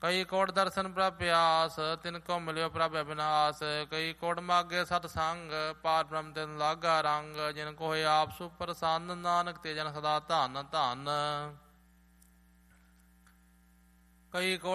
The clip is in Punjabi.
ਕਈ ਕੋਟ ਦਰਸ਼ਨ ਪ੍ਰਭ ਪਿਆਸ, ਤਿਨ ਕੋ ਮਿਲਿਓ ਪ੍ਰਭ ਅਬਿਨਾਸ। ਕਈ ਕੋਟ ਮਾਗੇ ਸਤ ਸੰਗ, ਪਾਰ ਬ੍ਰਹਮ ਤਿਨ ਲਾਗਾ ਰੰਗ। ਜਿਨ ਕੋ ਹੋਏ ਆਪ ਸੁਪ੍ਰਸੰਨ, ਨਾਨਕ ਤੇ ਜਨ ਸਦਾ ਧਨ ਧਨ। ਕਈ ਕੋਟ